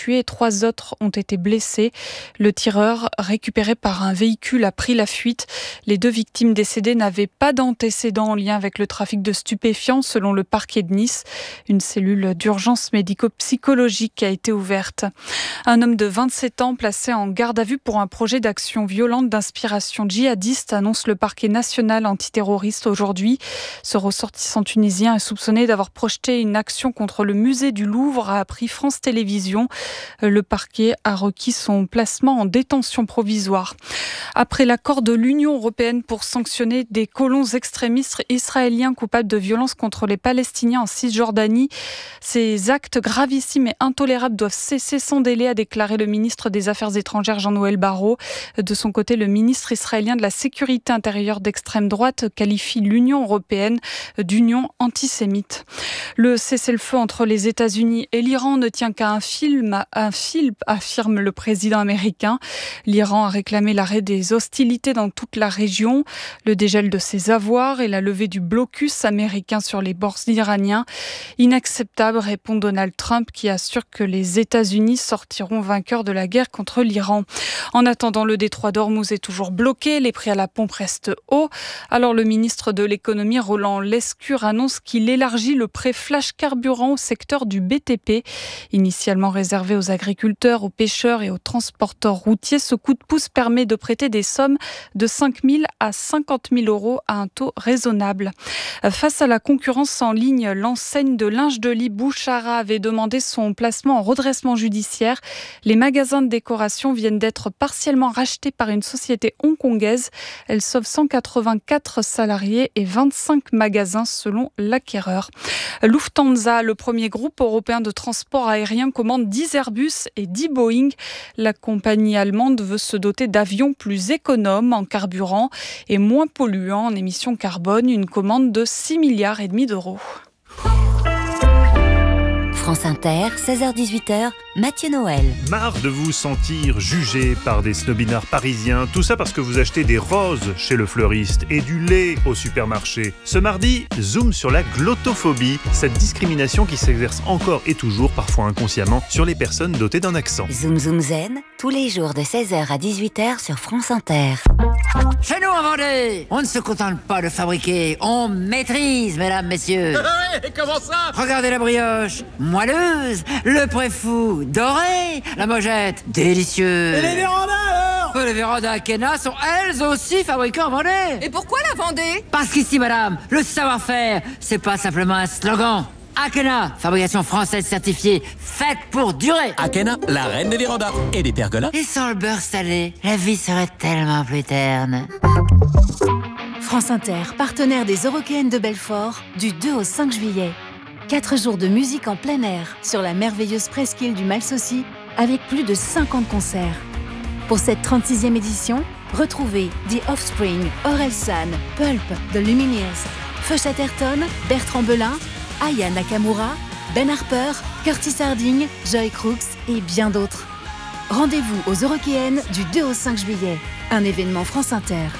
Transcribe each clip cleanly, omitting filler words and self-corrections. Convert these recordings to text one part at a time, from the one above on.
tués et 3 autres ont été blessés. Le tireur, récupéré par un véhicule, a pris la fuite. Les 2 victimes décédées n'avaient pas d'antécédents en lien avec le trafic de stupéfiants, selon le parquet de Nice. Une cellule d'urgence médico-psychologique a été ouverte. Un homme de 27 ans placé en garde à vue pour un projet d'action violente d'inspiration djihadiste, annonce le parquet national antiterroriste aujourd'hui. Ce ressortissant tunisien est soupçonné d'avoir projeté une action contre le musée du Louvre, a appris France Télévisions. Le parquet a requis son placement en détention provisoire. Après l'accord de l'Union européenne pour sanctionner des colons extrémistes israéliens coupables de violences contre les Palestiniens en Cisjordanie, ces actes gravissimes et intolérables doivent cesser sans délai, a déclaré le ministre des Affaires étrangères Jean-Noël Barrot. De son côté, le ministre israélien de la Sécurité intérieure d'extrême droite qualifie l'Union européenne d'union antisémite. Le cessez-le-feu entre les États-Unis et l'Iran ne tient qu'à un fil, affirme le président américain. L'Iran a réclamé l'arrêt des hostilités dans toute la région, le dégel de ses avoirs et la levée du blocus américain sur les bords iraniens. Inacceptable, répond Donald Trump, qui assure que les États-Unis sortiront vainqueurs de la guerre contre l'Iran. En attendant, le détroit d'Ormuz est toujours bloqué, les prix à la pompe restent hauts. Alors le ministre de l'économie, Roland Lescure, annonce qu'il élargit le prêt flash carburant au secteur du BTP. Initialement réservé aux agriculteurs, aux pêcheurs et aux transporteurs routiers, ce coup de pouce permet de prêter des sommes de 5 000 à 50 000 euros à un taux raisonnable. Face à la concurrence en ligne, l'enseigne de linge de lit Bouchara avait demandé son placement en redressement judiciaire. Les magasins de décoration viennent d'être partiellement rachetés par une société hongkongaise. Elle sauve 184 salariés et 25 magasins selon l'acquéreur. Lufthansa, le premier groupe européen de transport aérien, commande 10 Airbus et 10 Boeing. La compagnie allemande veut se doter d'avions plus économes en carburant et moins polluants en émissions carbone. Une commande de 6,5 milliards d'euros. France Inter, 16h-18h, Mathieu Noël. Marre de vous sentir jugé par des snobinards parisiens, tout ça parce que vous achetez des roses chez le fleuriste et du lait au supermarché. Ce mardi, zoom sur la glottophobie, cette discrimination qui s'exerce encore et toujours, parfois inconsciemment, sur les personnes dotées d'un accent. Zoom Zoom Zen, tous les jours de 16h à 18h sur France Inter. Chez nous en Vendée, on ne se contente pas de fabriquer, on maîtrise, mesdames, messieurs. Et comment ça? Regardez la brioche, moelleuse, le préfou, doré, la mojette, délicieux. Et les vérandas alors? Les vérandas Akena sont elles aussi fabriquées en Vendée. Et pourquoi la Vendée? Parce qu'ici, madame, le savoir-faire, c'est pas simplement un slogan. Akena, fabrication française certifiée, faite pour durer. Akena, la reine des vérandas et des pergolas. Et sans le beurre salé, la vie serait tellement plus terne. France Inter, partenaire des Eurockéennes de Belfort, du 2 au 5 juillet. 4 jours de musique en plein air sur la merveilleuse presqu'île du Malsaucy, avec plus de 50 concerts. Pour cette 36e édition, retrouvez The Offspring, Orelsan, Pulp, The Lumineers, Feu Chatterton, Bertrand Belin, Aya Nakamura, Ben Harper, Curtis Harding, Joy Crooks et bien d'autres. Rendez-vous aux Eurockéennes du 2 au 5 juillet. Un événement France Inter.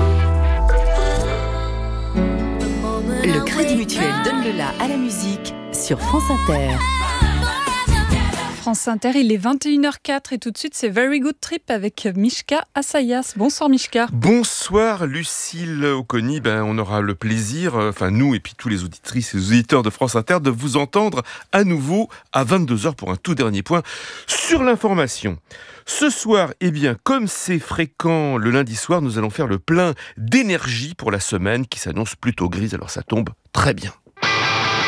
Le Crédit Mutuel donne le la à la musique sur France Inter. France Inter, il est 21h04 et tout de suite c'est Very Good Trip avec Mishka Assayas. Bonsoir Mishka. Bonsoir Lucille Oconi, on aura le plaisir, nous et puis tous les auditrices et les auditeurs de France Inter, de vous entendre à nouveau à 22h pour un tout dernier point sur l'information. Ce soir, comme c'est fréquent le lundi soir, nous allons faire le plein d'énergie pour la semaine qui s'annonce plutôt grise, alors ça tombe très bien.